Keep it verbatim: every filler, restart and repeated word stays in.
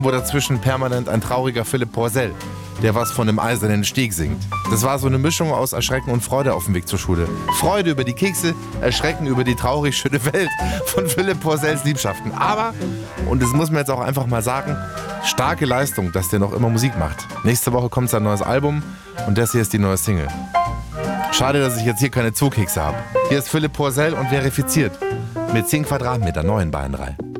wo dazwischen permanent ein trauriger Philipp Porzell, der was von dem eisernen Steg singt. Das war so eine Mischung aus Erschrecken und Freude auf dem Weg zur Schule. Freude über die Kekse, Erschrecken über die traurig schöne Welt von Philipp Porzells Liebschaften. Aber, und das muss man jetzt auch einfach mal sagen, starke Leistung, dass der noch immer Musik macht. Nächste Woche kommt sein neues Album und das hier ist die neue Single. Schade, dass ich jetzt hier keine Zugkekse habe. Hier ist Philipp Porzell und verifiziert mit zehn Quadratmeter neuen Bayern drei.